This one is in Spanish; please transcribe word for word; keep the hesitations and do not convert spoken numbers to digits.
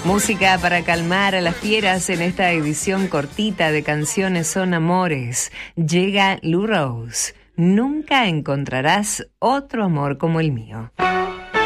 Música para calmar a las fieras en esta edición cortita de Canciones son Amores. Llega Lou Rawls. Nunca encontrarás otro amor como el mío.